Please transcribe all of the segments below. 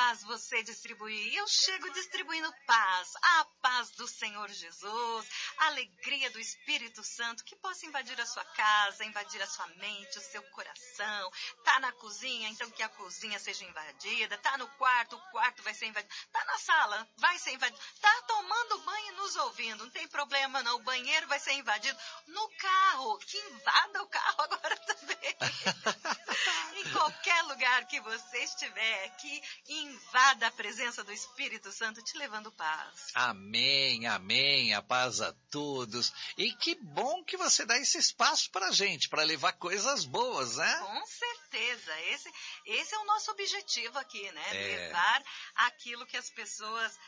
paz você distribuir. Eu chego distribuindo paz. A paz do Senhor Jesus, a alegria do Espírito Santo, que possa invadir a sua casa, invadir a sua mente, o seu coração. Tá na cozinha, então que a cozinha seja invadida. Tá no quarto, o quarto vai ser invadido. Tá na sala, vai ser invadido. Tá tomando banho nos ouvindo, não tem problema não. O banheiro vai ser invadido. No carro, que invada o carro agora também. Em qualquer lugar que você estiver, que invada a presença do Espírito Santo te levando paz. Amém, amém, a paz a todos. E que bom que você dá esse espaço pra gente, para levar coisas boas, né? Com certeza, esse é o nosso objetivo aqui, né? Levar aquilo que as pessoas,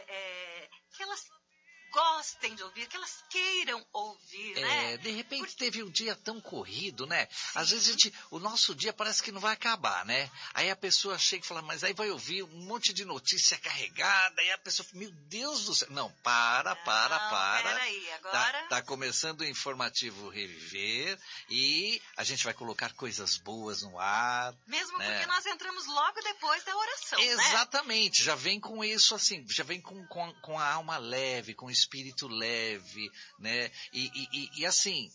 que elas gostem de ouvir, que elas queiram ouvir, né? De repente teve um dia tão corrido, né? Sim. Às vezes o nosso dia parece que não vai acabar, né? Aí a pessoa chega e fala, mas aí vai ouvir um monte de notícia carregada, aí a pessoa fala, meu Deus do céu. Não, para. Peraí, agora... Tá começando o Informativo Reviver e a gente vai colocar coisas boas no ar. Mesmo né? Porque nós entramos logo depois da oração, Exatamente, né? Já vem com isso assim, já vem com a alma leve, com o espírito leve, né? E assim,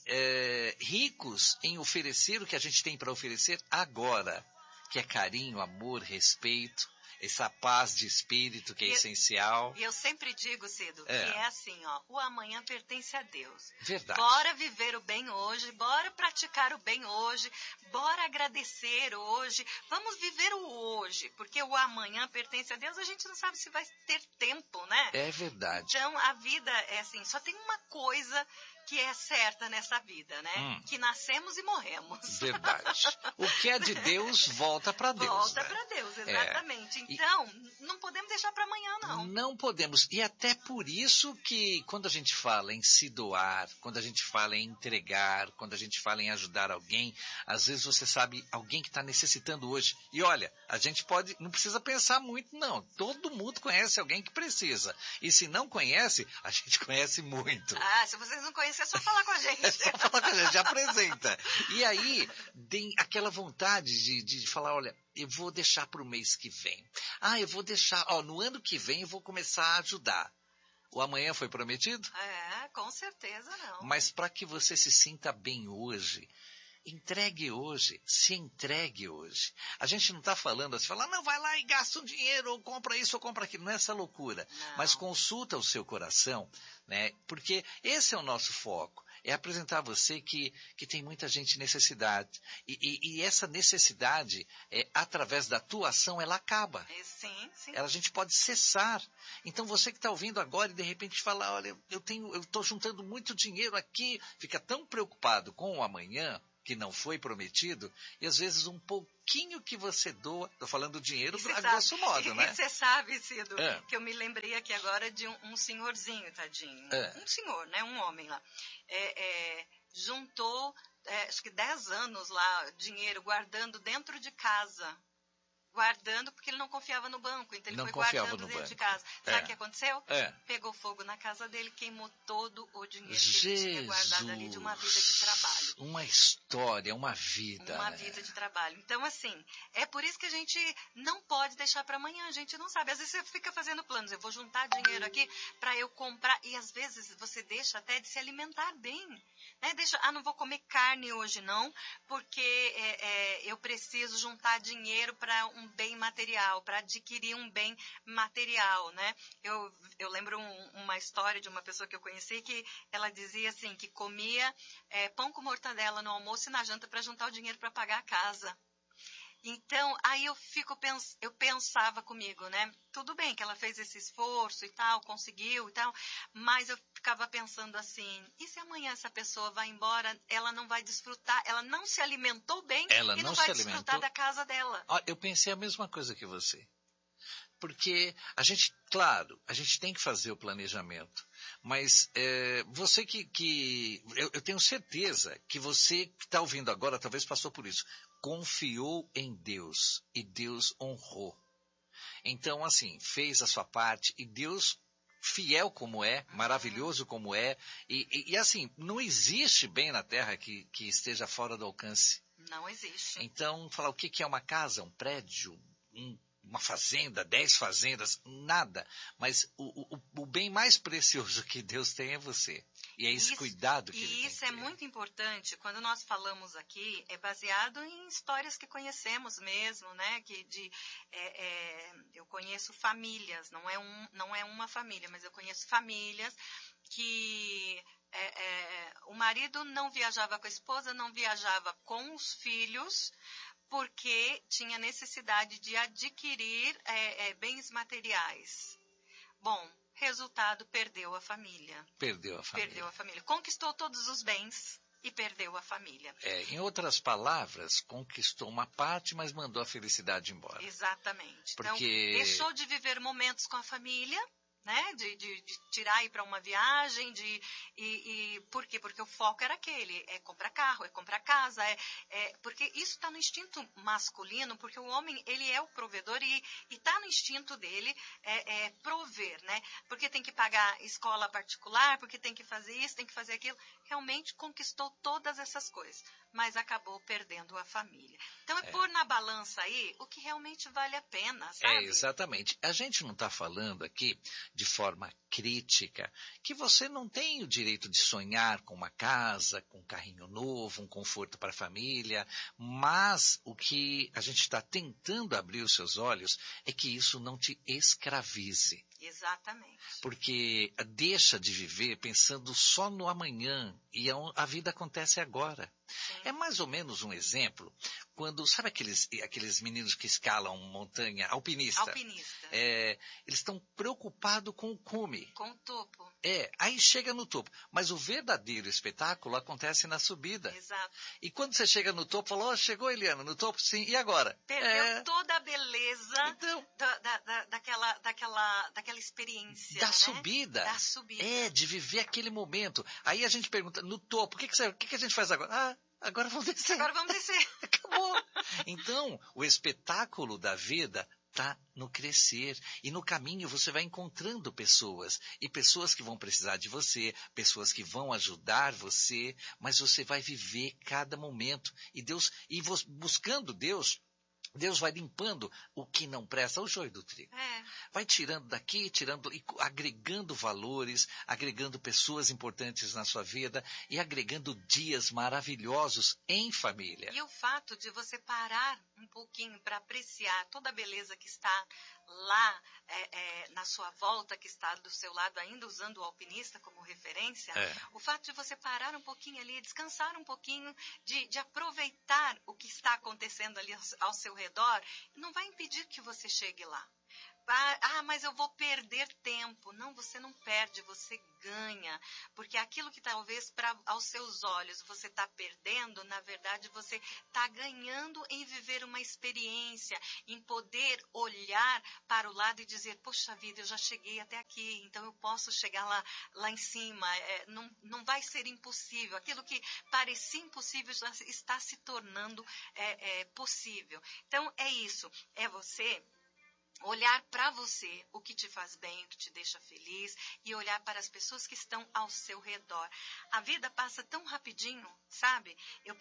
ricos em oferecer o que a gente tem para oferecer agora, que é carinho, amor, respeito, essa paz de espírito que é essencial. E eu sempre digo, Cido, que é assim, ó, o amanhã pertence a Deus. Verdade. Bora viver o bem hoje, bora praticar o bem hoje, bora agradecer hoje, vamos viver o hoje, porque o amanhã pertence a Deus, a gente não sabe se vai ter tempo, né? É verdade. Então, a vida é assim, só tem uma coisa que é certa nessa vida, né? Que nascemos e morremos. Verdade. O que é de Deus volta para Deus. Volta para Deus, exatamente. Então, não podemos deixar para amanhã, não. Não podemos. E até por isso que quando a gente fala em se doar, quando a gente fala em entregar, quando a gente fala em ajudar alguém, às vezes você sabe alguém que está necessitando hoje. E olha, a gente não precisa pensar muito, não. Todo mundo conhece alguém que precisa. E se não conhece, a gente conhece muito. Se vocês não conhecem, é só falar com a gente. É só falar com a gente, apresenta. E aí, tem aquela vontade de falar, olha, eu vou deixar para o mês que vem. Eu vou deixar, no ano que vem eu vou começar a ajudar. O amanhã foi prometido? Com certeza não. Mas para que você se sinta bem hoje, entregue hoje, se entregue hoje. A gente não está falando assim, não, vai lá e gasta um dinheiro, ou compra isso, ou compra aquilo. Não é essa loucura. Não. Mas consulta o seu coração, né? Porque esse é o nosso foco. É apresentar a você que tem muita gente em necessidade. E essa necessidade, através da tua ação, ela acaba. Sim. A gente pode cessar. Então você que está ouvindo agora e de repente fala, olha, eu estou juntando muito dinheiro aqui, fica tão preocupado com o amanhã, que não foi prometido, e às vezes um pouquinho que você doa, estou falando dinheiro a grosso modo, né? Você sabe, Cido, que eu me lembrei aqui agora de um senhorzinho, tadinho. Um senhor, né? Um homem lá. Juntou, acho que 10 anos lá, dinheiro, guardando dentro de casa. Guardando porque ele não confiava no banco, então ele foi guardando dentro de casa. Sabe o que aconteceu? Pegou fogo na casa dele, queimou todo o dinheiro que ele tinha guardado ali de uma vida de trabalho. Uma história, uma vida. Uma vida de trabalho. Então, assim, é por isso que a gente não pode deixar para amanhã, a gente não sabe. Às vezes você fica fazendo planos, eu vou juntar dinheiro aqui para eu comprar, e às vezes você deixa até de se alimentar bem. Né? Não vou comer carne hoje não, porque eu preciso juntar dinheiro para um bem material, para adquirir um bem material, né? Eu lembro uma história de uma pessoa que eu conheci que ela dizia assim, que comia pão com mortadela no almoço e na janta para juntar o dinheiro para pagar a casa. Então, aí eu pensava comigo, né? Tudo bem que ela fez esse esforço e tal, conseguiu e tal, mas eu ficava pensando assim, e se amanhã essa pessoa vai embora, ela não vai desfrutar, ela não se alimentou bem e não vai desfrutar da casa dela. Eu pensei a mesma coisa que você. Porque a gente tem que fazer o planejamento. Mas você eu tenho certeza que você que está ouvindo agora, talvez passou por isso, confiou em Deus e Deus honrou. Então, assim, fez a sua parte e Deus, fiel como é, maravilhoso como é, e assim, não existe bem na terra que esteja fora do alcance. Não existe. Então, falar o que é uma casa, um prédio, uma fazenda, 10 fazendas, nada. Mas o bem mais precioso que Deus tem é você. E é esse cuidado que Ele tem. E isso é muito importante. Quando nós falamos aqui, é baseado em histórias que conhecemos mesmo, né? Eu conheço famílias, não é uma família, mas eu conheço famílias que o marido não viajava com a esposa, não viajava com os filhos, porque tinha necessidade de adquirir bens materiais. Bom, resultado, perdeu a família. Perdeu a família. Conquistou todos os bens e perdeu a família. Em outras palavras, conquistou uma parte, mas mandou a felicidade embora. Exatamente. Porque... Então, deixou de viver momentos com a família, né? De tirar e ir para uma viagem, por quê? Porque o foco era aquele, é comprar carro, é comprar casa, porque isso está no instinto masculino, porque o homem, ele é o provedor e está no instinto dele prover, né? Porque tem que pagar escola particular, porque tem que fazer isso, tem que fazer aquilo. Realmente conquistou todas essas coisas, mas acabou perdendo a família. Então, pôr na balança aí o que realmente vale a pena, sabe? Exatamente. A gente não está falando aqui de forma crítica que você não tem o direito de sonhar com uma casa, com um carrinho novo, um conforto para a família, mas o que a gente está tentando abrir os seus olhos é que isso não te escravize. Exatamente. Porque deixa de viver pensando só no amanhã e a vida acontece agora. Sim. É mais ou menos um exemplo quando, sabe aqueles meninos que escalam montanha, alpinista? Eles estão preocupados com o cume. Com o topo. Aí chega no topo. Mas o verdadeiro espetáculo acontece na subida. Exato. E quando você chega no topo, falou, chegou, Eliana, no topo, sim, e agora? Perdeu toda a beleza daquela experiência, da subida. Da subida. De viver aquele momento. Aí a gente pergunta, no topo, o que a gente faz agora? Agora vamos descer. Agora vamos descer. Acabou. Então, o espetáculo da vida está no crescer. E no caminho você vai encontrando pessoas. E pessoas que vão precisar de você, pessoas que vão ajudar você, mas você vai viver cada momento. E buscando Deus vai limpando o que não presta, o joio do trigo. Vai tirando daqui, e agregando valores, agregando pessoas importantes na sua vida e agregando dias maravilhosos em família. E o fato de você parar um pouquinho para apreciar toda a beleza que está lá na sua volta, que está do seu lado, ainda usando o alpinista como referência, o fato de você parar um pouquinho ali, descansar um pouquinho, de aproveitar o que está acontecendo ali ao seu redor, não vai impedir que você chegue lá. Mas eu vou perder tempo. Não, você não perde, você ganha. Porque aquilo que talvez aos seus olhos você está perdendo, na verdade você está ganhando em viver uma experiência, em poder olhar para o lado e dizer, poxa vida, eu já cheguei até aqui, então eu posso chegar lá em cima. Não vai ser impossível. Aquilo que parecia impossível já está se tornando possível. Então é isso, é você olhar para você, o que te faz bem, o que te deixa feliz, e olhar para as pessoas que estão ao seu redor. A vida passa tão rapidinho, sabe?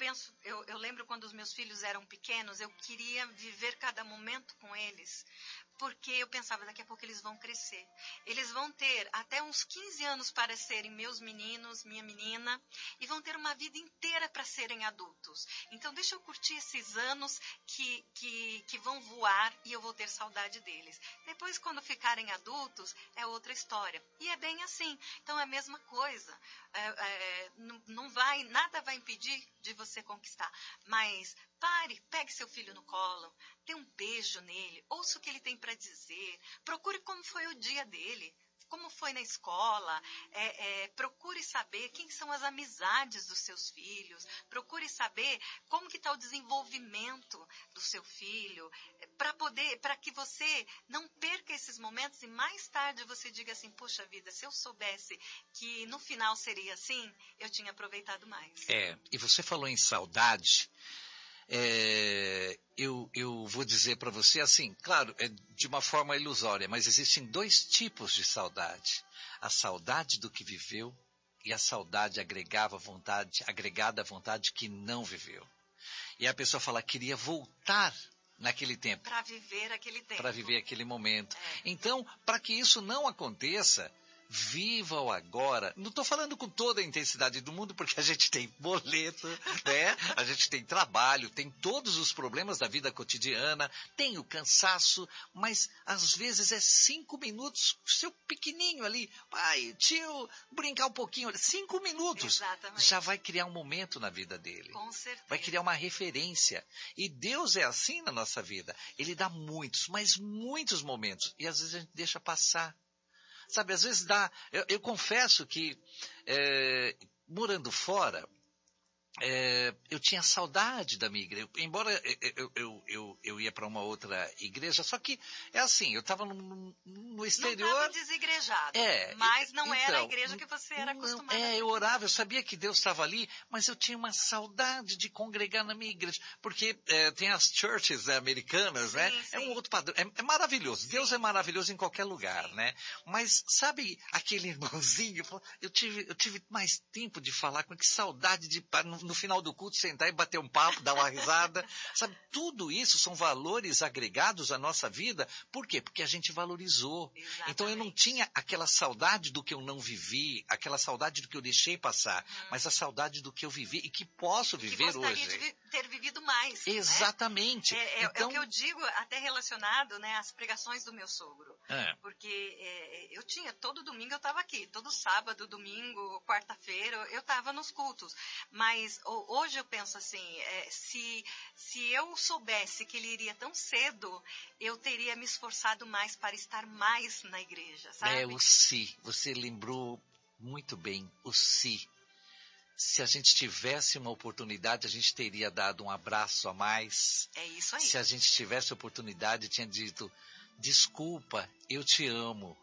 Eu lembro quando os meus filhos eram pequenos, eu queria viver cada momento com eles, porque eu pensava, daqui a pouco eles vão crescer. Eles vão ter até uns 15 anos para serem meus meninos, minha menina, e vão ter uma vida inteira para serem adultos. Então, deixa eu curtir esses anos que vão voar e eu vou ter saudade deles. Depois, quando ficarem adultos, é outra história. E é bem assim. Então, é a mesma coisa. Nada vai impedir de você conquistar. Mas pegue seu filho no colo, dê um beijo nele, ouça o que ele tem para dizer, procure como foi o dia dele, como foi na escola, procure saber quem são as amizades dos seus filhos, procure saber como que está o desenvolvimento do seu filho, para que você não perca esses momentos e mais tarde você diga assim, poxa vida, se eu soubesse que no final seria assim, eu tinha aproveitado mais. E você falou em saudade. Eu vou dizer para você assim, claro, de uma forma ilusória, mas existem 2 tipos de saudade. A saudade do que viveu e a saudade agregada à vontade que não viveu. E a pessoa fala, queria voltar naquele tempo. Para viver aquele tempo. Para viver aquele momento. Então, para que isso não aconteça, viva o agora. Não estou falando com toda a intensidade do mundo, porque a gente tem boleto, né? A gente tem trabalho, tem todos os problemas da vida cotidiana, tem o cansaço, mas às vezes é 5 minutos, seu pequenininho ali, pai, tio, brincar um pouquinho, 5 minutos. Exatamente. Já vai criar um momento na vida dele. Com certeza. Vai criar uma referência. E Deus é assim na nossa vida. Ele dá muitos, mas muitos momentos. E às vezes a gente deixa passar. Sabe, às vezes dá... Eu confesso que, morando fora, eu tinha saudade da minha igreja. Embora eu ia para uma outra igreja, só que é assim, eu estava no exterior... Não estava desigrejado, mas não era a igreja que você era acostumado. Eu orava, eu sabia que Deus estava ali, mas eu tinha uma saudade de congregar na minha igreja. Porque tem as churches, né, americanas, sim, né? Sim. É um outro padrão. É maravilhoso. Sim. Deus é maravilhoso em qualquer lugar, né? Mas sabe aquele irmãozinho? Eu tive mais tempo de falar com ele, que saudade de... No final do culto, sentar e bater um papo, dar uma risada. Sabe, tudo isso são valores agregados à nossa vida. Por quê? Porque a gente valorizou. Exatamente. Então eu não tinha aquela saudade do que eu não vivi, aquela saudade do que eu deixei passar, mas a saudade do que eu vivi e que posso viver que hoje. De ter vivido mais. Exatamente. Né? É o que eu digo, até relacionado, né, às pregações do meu sogro. Porque eu tinha, todo domingo eu estava aqui, todo sábado, domingo, quarta-feira, eu estava nos cultos. Mas hoje eu penso assim, se eu soubesse que ele iria tão cedo, eu teria me esforçado mais para estar mais na igreja, sabe? O se. Você lembrou muito bem, o se. Se a gente tivesse uma oportunidade, a gente teria dado um abraço a mais. É isso aí. Se a gente tivesse oportunidade, tinha dito, desculpa, eu te amo.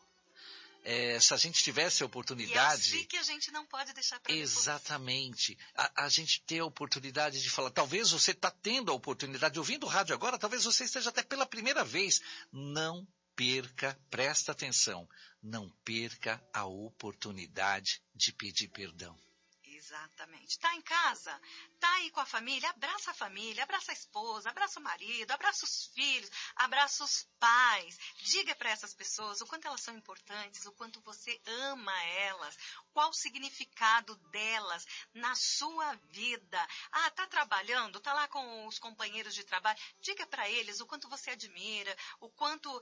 Se a gente tivesse a oportunidade... E é assim que a gente não pode deixar para depois. Exatamente. A gente ter a oportunidade de falar. Talvez você está tendo a oportunidade, ouvindo o rádio agora, talvez você esteja até pela primeira vez. Não perca, presta atenção, não perca a oportunidade de pedir perdão. Exatamente. Está em casa? Está aí com a família? Abraça a família, abraça a esposa, abraça o marido, abraça os filhos, abraça os pais. Diga para essas pessoas o quanto elas são importantes, o quanto você ama elas, qual o significado delas na sua vida. Está trabalhando? Está lá com os companheiros de trabalho? Diga para eles o quanto você admira, o quanto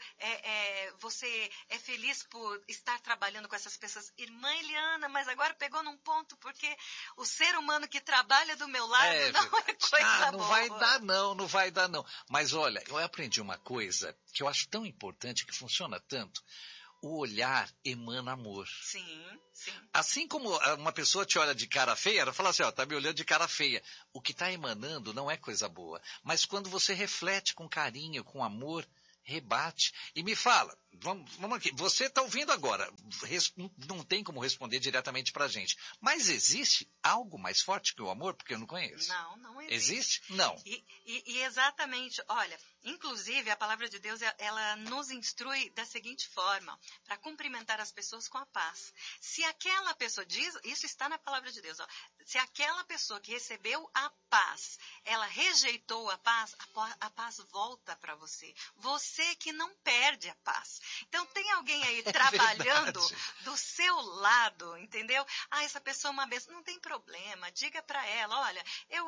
você é feliz por estar trabalhando com essas pessoas. Irmã Eliana, mas agora pegou num ponto, porque o ser humano que trabalha do meu lado não é coisa boa. Não vai dar não. Mas olha, eu aprendi uma coisa que eu acho tão importante, que funciona tanto. O olhar emana amor. Sim, sim. Assim como uma pessoa te olha de cara feia, ela fala assim, tá me olhando de cara feia. O que está emanando não é coisa boa. Mas quando você reflete com carinho, com amor, rebate. E me fala, vamos aqui, você está ouvindo agora, não tem como responder diretamente para a gente, mas existe algo mais forte que o amor? Porque eu não conheço. Não existe. Existe? Não. E exatamente, olha, inclusive a palavra de Deus, ela nos instrui da seguinte forma, para cumprimentar as pessoas com a paz. Se aquela pessoa diz, isso está na palavra de Deus, se aquela pessoa que recebeu a paz, ela rejeitou a paz volta para você. Você que não perde a paz. Então tem alguém aí trabalhando do seu lado, entendeu? Essa pessoa é uma benção. Não tem problema, diga para ela, olha,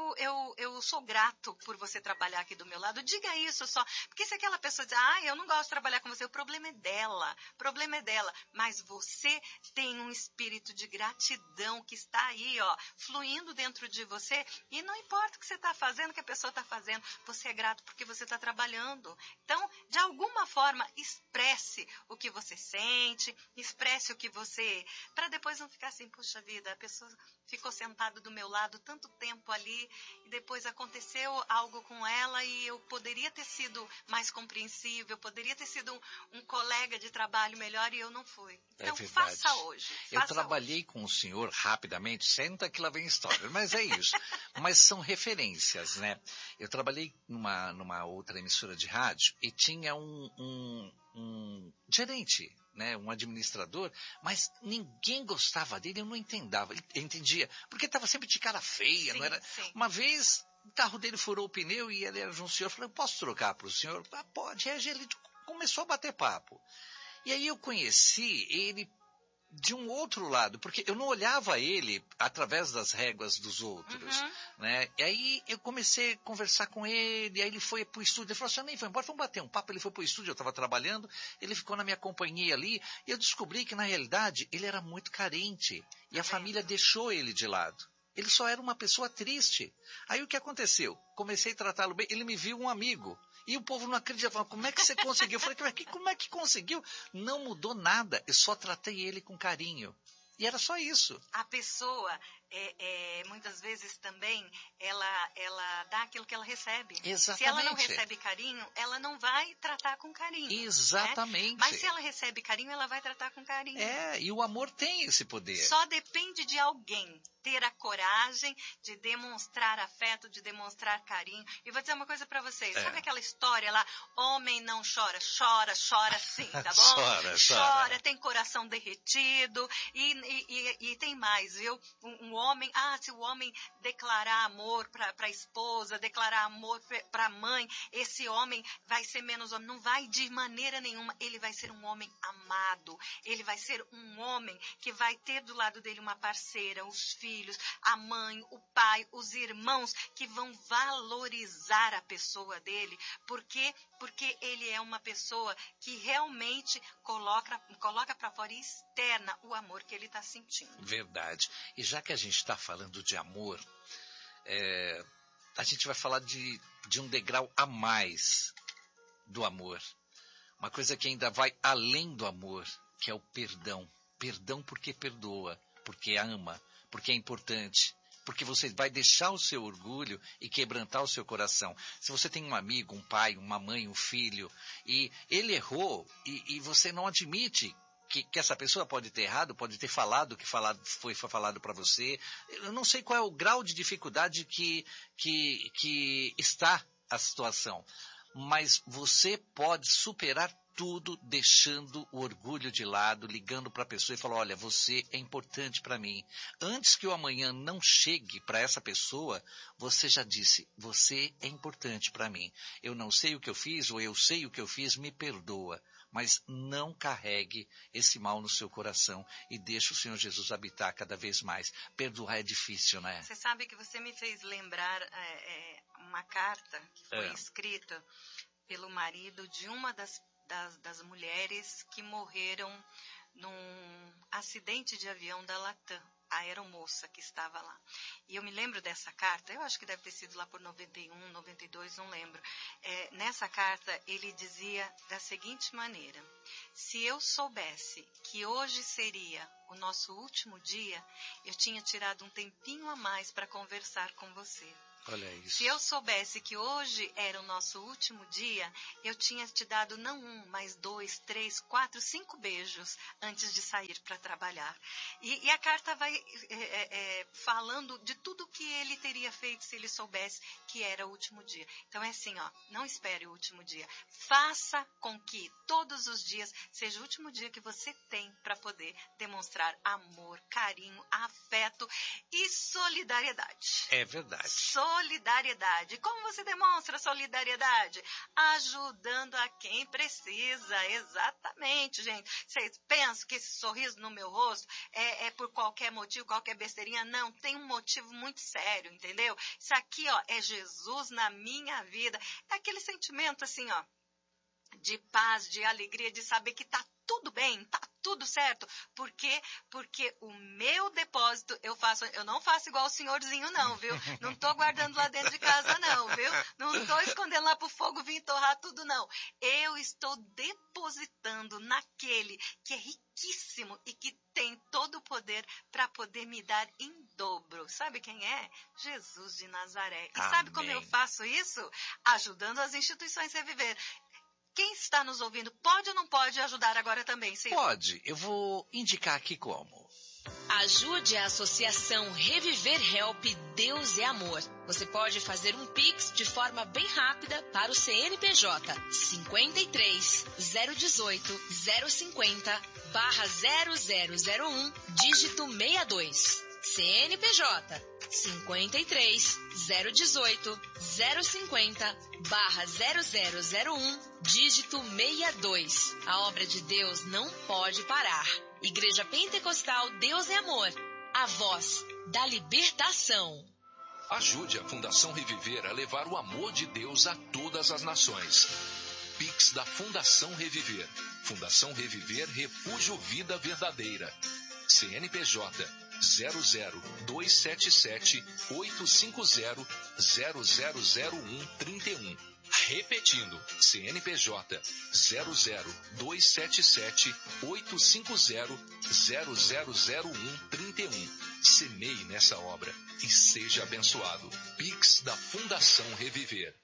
eu sou grato por você trabalhar aqui do meu lado. Diga isso só. Porque se aquela pessoa diz, eu não gosto de trabalhar com você, o problema é dela. Mas você tem um espírito de gratidão que está aí, fluindo dentro de você. E não importa o que você está fazendo, o que a pessoa está fazendo, você é grato porque você está trabalhando. Então, de alguma forma, expresse o que você sente, expresse o que você... Para depois não ficar assim, puxa vida, a pessoa ficou sentada do meu lado tanto tempo ali e depois aconteceu algo com ela e eu poderia ter sido mais compreensível, poderia ter sido um colega de trabalho melhor e eu não fui. Então, faça hoje. Eu trabalhei com o senhor rapidamente, senta que lá vem história, mas é isso. Mas são referências, né? Eu trabalhei numa outra emissora de rádio e tinha um gerente, né, um administrador, mas ninguém gostava dele, eu não entendia, porque estava sempre de cara feia, sim, não era? Sim. Uma vez o carro dele furou o pneu e ele era de um senhor. Eu falei, posso trocar para o senhor? Ah, pode. Aí ele começou a bater papo. E aí eu conheci ele de um outro lado, porque eu não olhava ele através das réguas dos outros, né? E aí eu comecei a conversar com ele, aí ele foi pro estúdio, ele falou assim, nem foi embora, vamos bater um papo. Ele foi pro estúdio, eu estava trabalhando, ele ficou na minha companhia ali, e eu descobri que na realidade ele era muito carente, e a família deixou ele de lado. Ele só era uma pessoa triste. Aí o que aconteceu? Comecei a tratá-lo bem, ele me viu um amigo. E o povo não acredita, falando, como é que você conseguiu? Eu falei, como é que conseguiu? Não mudou nada, eu só tratei ele com carinho. E era só isso. A pessoa, muitas vezes também, ela dá aquilo que ela recebe. Exatamente. Se ela não recebe carinho, ela não vai tratar com carinho. Exatamente. Né? Mas se ela recebe carinho, ela vai tratar com carinho. E o amor tem esse poder. Só depende de alguém ter a coragem de demonstrar afeto, de demonstrar carinho. E vou dizer uma coisa para vocês. Sabe aquela história lá? Homem não chora, chora sim, tá bom? Chora, tem coração derretido. E tem mais, viu? Um homem, se o homem declarar amor para a esposa, declarar amor para a mãe, esse homem vai ser menos homem. Não vai de maneira nenhuma. Ele vai ser um homem amado. Ele vai ser um homem que vai ter do lado dele uma parceira, os filhos, a mãe, o pai, os irmãos que vão valorizar a pessoa dele, porque ele é uma pessoa que realmente coloca para fora e externa o amor que ele está sentindo. Verdade. E já que a gente está falando de amor, a gente vai falar de um degrau a mais do amor. Uma coisa que ainda vai além do amor, que é o perdão. Perdão porque perdoa, porque ama, porque é importante, porque você vai deixar o seu orgulho e quebrantar o seu coração. Se você tem um amigo, um pai, uma mãe, um filho, e ele errou, e você não admite que essa pessoa pode ter errado, pode ter falado o que foi falado para você. Eu não sei qual é o grau de dificuldade que está a situação, mas você pode superar tudo deixando o orgulho de lado, ligando para a pessoa e falando, olha, você é importante para mim. Antes que o amanhã não chegue para essa pessoa, você já disse, você é importante para mim. Eu não sei o que eu fiz, ou eu sei o que eu fiz, me perdoa. Mas não carregue esse mal no seu coração e deixe o Senhor Jesus habitar cada vez mais. Perdoar é difícil, né? Você sabe que você me fez lembrar uma carta que foi escrita pelo marido de uma das mulheres que morreram num acidente de avião da Latam, a aeromoça que estava lá. E eu me lembro dessa carta, eu acho que deve ter sido lá por 91, 92, não lembro. Nessa carta ele dizia da seguinte maneira: se eu soubesse que hoje seria o nosso último dia, eu tinha tirado um tempinho a mais para conversar com você. Olha isso. Se eu soubesse que hoje era o nosso último dia, eu tinha te dado não um, mas 2, 3, 4, 5 beijos antes de sair para trabalhar. E a carta vai falando de tudo que ele teria feito se ele soubesse que era o último dia. Então é assim, não espere o último dia. Faça com que todos os dias seja o último dia que você tem para poder demonstrar amor, carinho, afeto e solidariedade. É verdade. Solidariedade. Como você demonstra solidariedade? Ajudando a quem precisa. Exatamente, gente. Vocês pensam que esse sorriso no meu rosto é por qualquer motivo, qualquer besteirinha? Não, tem um motivo muito sério, entendeu? Isso aqui, é Jesus na minha vida. É aquele sentimento assim, de paz, de alegria, de saber que tá tudo bem, tá tudo certo. Por quê? Porque o meu depósito eu não faço igual o senhorzinho não, viu? Não tô guardando lá dentro de casa não, viu? Não tô escondendo lá pro fogo vir torrar tudo não. Eu estou depositando naquele que é riquíssimo e que tem todo o poder para poder me dar em dobro. Sabe quem é? Jesus de Nazaré. E sabe como eu faço isso? Ajudando as instituições a reviver. Quem está nos ouvindo pode ou não pode ajudar agora também, Ciro? Pode. Eu vou indicar aqui como. Ajude a Associação Reviver Help Deus é Amor. Você pode fazer um Pix de forma bem rápida para o CNPJ 53 018 050 /0001, dígito 62. CNPJ 53 018 050 /0001, dígito 62. A obra de Deus não pode parar. Igreja Pentecostal Deus é Amor, a voz da libertação. Ajude a Fundação Reviver a levar o amor de Deus a todas as nações. Pix da Fundação Reviver. Fundação Reviver Refúgio Vida Verdadeira. CNPJ 00277 850 0001 31. Repetindo, CNPJ 00277 850 0001 31. Semeie nessa obra e seja abençoado. Pix da Fundação Reviver.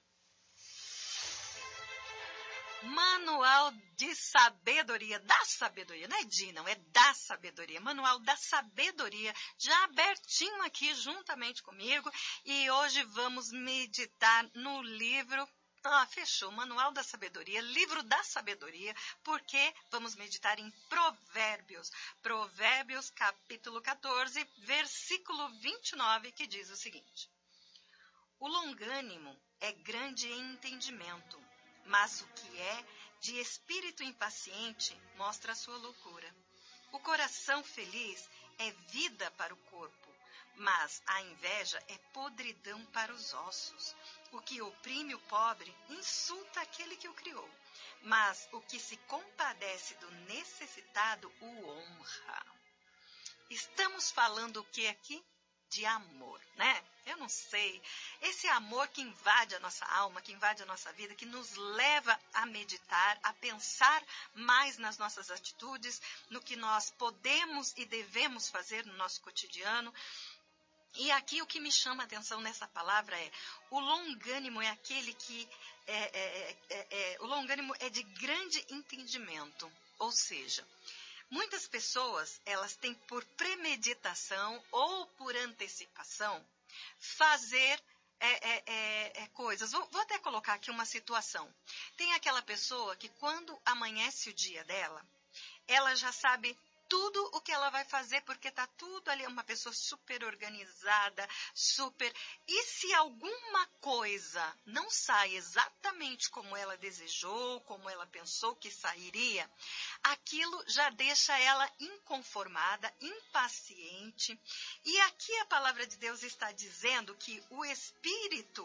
Manual de Sabedoria, da Sabedoria, não é de, não, é da Sabedoria, Manual da Sabedoria, já abertinho aqui juntamente comigo, e hoje vamos meditar no livro, fechou, Manual da Sabedoria, Livro da Sabedoria, porque vamos meditar em Provérbios, Provérbios capítulo 14, versículo 29, que diz o seguinte: o longânimo é grande em entendimento, mas o que é de espírito impaciente mostra a sua loucura. O coração feliz é vida para o corpo, mas a inveja é podridão para os ossos. O que oprime o pobre insulta aquele que o criou, mas o que se compadece do necessitado o honra. Estamos falando o que aqui? De amor, né? Eu não sei. Esse amor que invade a nossa alma, que invade a nossa vida, que nos leva a meditar, a pensar mais nas nossas atitudes, no que nós podemos e devemos fazer no nosso cotidiano. E aqui o que me chama a atenção nessa palavra é: o longânimo é aquele que o longânimo é de grande entendimento, ou seja, muitas pessoas, elas têm por premeditação ou por antecipação fazer coisas. Vou até colocar aqui uma situação. Tem aquela pessoa que quando amanhece o dia dela, ela já sabe tudo o que ela vai fazer, porque está tudo ali, uma pessoa super organizada, super... E se alguma coisa não sai exatamente como ela desejou, como ela pensou que sairia, aquilo já deixa ela inconformada, impaciente. E aqui a palavra de Deus está dizendo que o espírito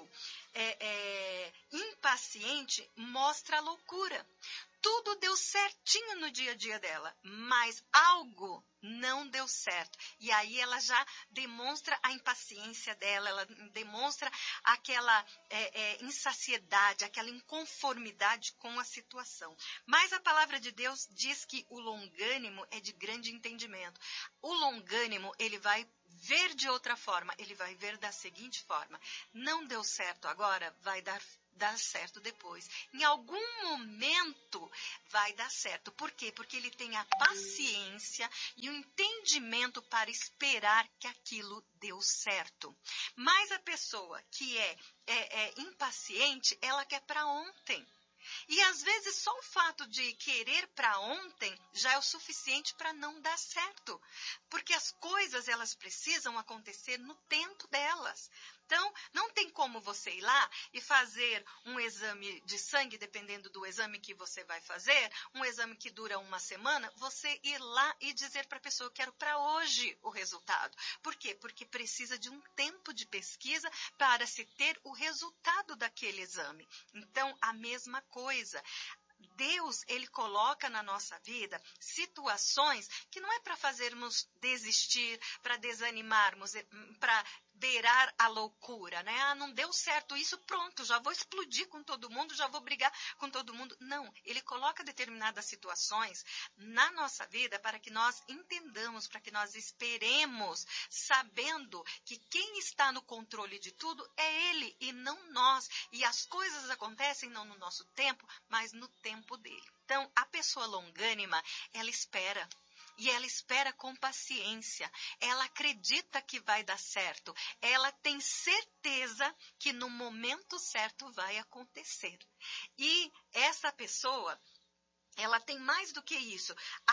impaciente mostra a loucura. Tudo deu certinho no dia a dia dela, mas algo não deu certo. E aí ela já demonstra a impaciência dela, ela demonstra aquela insaciedade, aquela inconformidade com a situação. Mas a palavra de Deus diz que o longânimo é de grande entendimento. O longânimo, ele vai ver de outra forma, ele vai ver da seguinte forma: não deu certo agora, vai dar certo depois. Em algum momento vai dar certo. Por quê? Porque ele tem a paciência e o entendimento para esperar que aquilo deu certo. Mas a pessoa que é impaciente, ela quer para ontem. E às vezes só o fato de querer para ontem já é o suficiente para não dar certo. Porque as coisas, elas precisam acontecer no tempo delas. Então, não tem como você ir lá e fazer um exame de sangue, dependendo do exame que você vai fazer, um exame que dura uma semana, você ir lá e dizer para a pessoa: eu quero para hoje o resultado. Por quê? Porque precisa de um tempo de pesquisa para se ter o resultado daquele exame. Então, a mesma coisa. Deus, ele coloca na nossa vida situações que não é para fazermos desistir, para desanimarmos, para beirar a loucura, né? Ah, não deu certo isso, pronto, já vou explodir com todo mundo, já vou brigar com todo mundo. Não, ele coloca determinadas situações na nossa vida para que nós entendamos, para que nós esperemos, sabendo que quem está no controle de tudo é ele e não nós. E as coisas acontecem não no nosso tempo, mas no tempo dele. Então, a pessoa longânima, ela espera. E ela espera com paciência, ela acredita que vai dar certo, ela tem certeza que no momento certo vai acontecer. E essa pessoa, ela tem mais do que isso.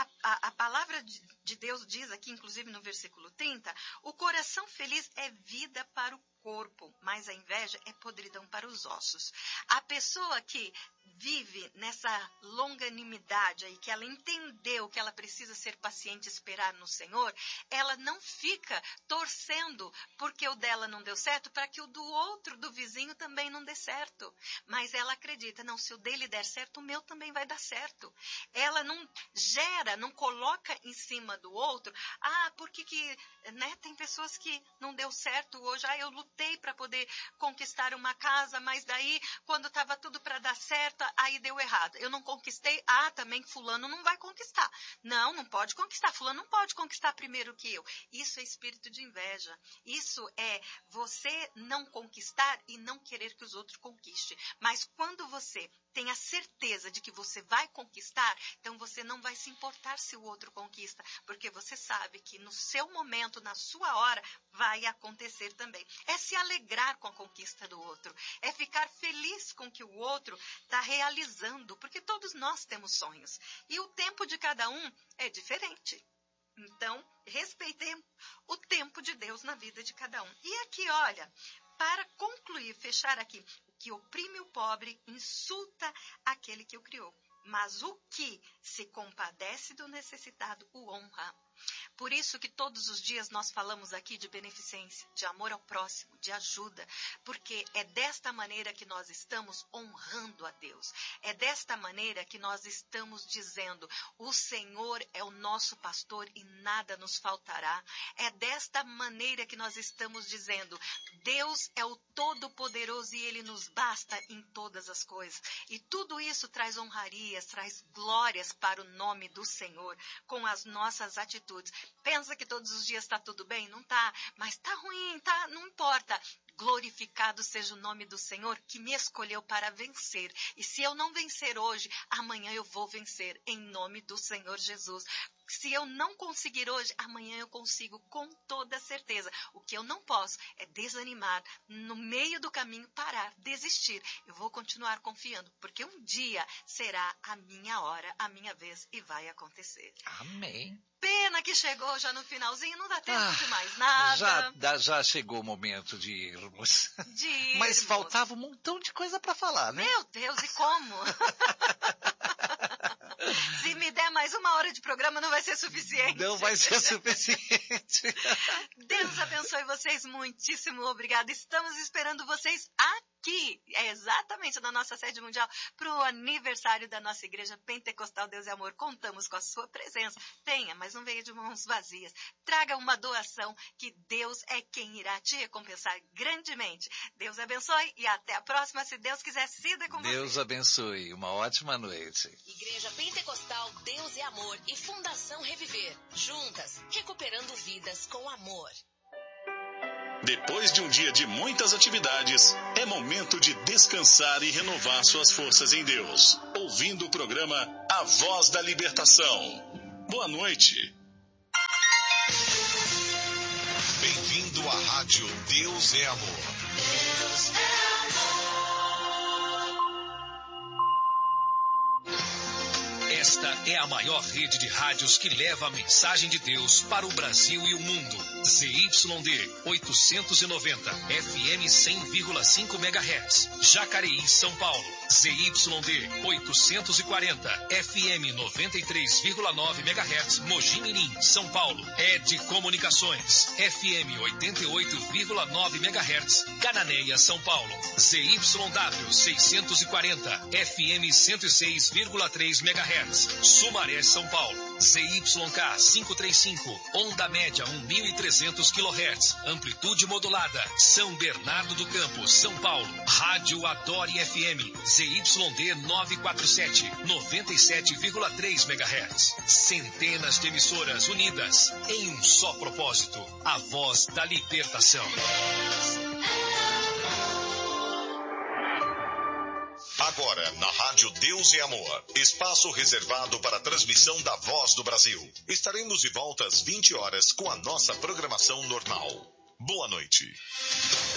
A palavra de Deus diz aqui, inclusive no versículo 30, o coração feliz é vida para o corpo, mas a inveja é podridão para os ossos. A pessoa que vive nessa longanimidade aí, que ela entendeu que ela precisa ser paciente e esperar no Senhor, ela não fica torcendo porque o dela não deu certo, para que o do outro, do vizinho, também não dê certo. Mas ela acredita, não, se o dele der certo, o meu também vai dar certo. Ela não gera, não coloca em cima do outro, porque né, tem pessoas que não deu certo hoje, eu lutei para poder conquistar uma casa, mas daí, quando estava tudo para dar certo, aí deu errado. Eu não conquistei, também fulano não vai conquistar. Não pode conquistar. Fulano não pode conquistar primeiro que eu. Isso é espírito de inveja. Isso é você não conquistar e não querer que os outros conquistem. Mas quando você tem a certeza de que você vai conquistar, então você não vai se importar se o outro conquista, porque você sabe que no seu momento, na sua hora, vai acontecer também. É se alegrar com a conquista do outro, é ficar feliz com o que o outro está realizando, porque todos nós temos sonhos e o tempo de cada um é diferente. Então, respeitemos o tempo de Deus na vida de cada um. E aqui, olha, para concluir, fechar aqui, o que oprime o pobre insulta aquele que o criou, mas o que se compadece do necessitado o honra. Por isso que todos os dias nós falamos aqui de beneficência, de amor ao próximo, de ajuda, porque é desta maneira que nós estamos honrando a Deus. É desta maneira que nós estamos dizendo, o Senhor é o nosso pastor e nada nos faltará. É desta maneira que nós estamos dizendo, Deus é o Todo-Poderoso e Ele nos basta em todas as coisas. E tudo isso traz honrarias, traz glórias para o nome do Senhor, com as nossas atitudes. Pensa que todos os dias está tudo bem? Não está. Mas está ruim, tá? Não importa. Glorificado seja o nome do Senhor que me escolheu para vencer. E se eu não vencer hoje, amanhã eu vou vencer em nome do Senhor Jesus. Se eu não conseguir hoje, amanhã eu consigo com toda certeza. O que eu não posso é desanimar, no meio do caminho parar, desistir. Eu vou continuar confiando, porque um dia será a minha hora, a minha vez e vai acontecer. Amém. Pena que chegou já no finalzinho, não dá tempo de mais nada. Já chegou o momento de irmos. De Mas irmos. Faltava um montão de coisa para falar, né? Meu Deus, e como? Se me der mais uma hora de programa, não vai ser suficiente. Não vai ser suficiente. Deus abençoe vocês, muitíssimo obrigada. Estamos esperando vocês aqui, exatamente na nossa sede mundial, para o aniversário da nossa Igreja Pentecostal Deus e Amor. Contamos com a sua presença. Venha, mas não venha de mãos vazias. Traga uma doação, que Deus é quem irá te recompensar grandemente. Deus abençoe e até a próxima, se Deus quiser, siga com você. Deus abençoe. Uma ótima noite. Igreja Pentecostal Deus e Amor e Fundação Reviver. Juntas, recuperando vidas com amor. Depois de um dia de muitas atividades, é momento de descansar e renovar suas forças em Deus, ouvindo o programa A Voz da Libertação. Boa noite. Bem-vindo à Rádio Deus é Amor. Deus é amor. Esta é a maior rede de rádios que leva a mensagem de Deus para o Brasil e o mundo. ZYD 890, FM 100,5 MHz, Jacareí, São Paulo. ZYD 840, FM 93,9 MHz, Mogi Mirim, São Paulo. ED Comunicações, FM 88,9 MHz, Cananéia, São Paulo. ZYW 640, FM 106,3 MHz, Sumaré, São Paulo. ZYK 535, onda média 1.300 kHz, amplitude modulada, São Bernardo do Campo, São Paulo. Rádio Adore FM, ZYD 947, 97,3 MHz. Centenas de emissoras unidas em um só propósito, a voz da libertação. Agora, na Rádio Deus e Amor, espaço reservado para a transmissão da Voz do Brasil. Estaremos de volta às 20 horas com a nossa programação normal. Boa noite.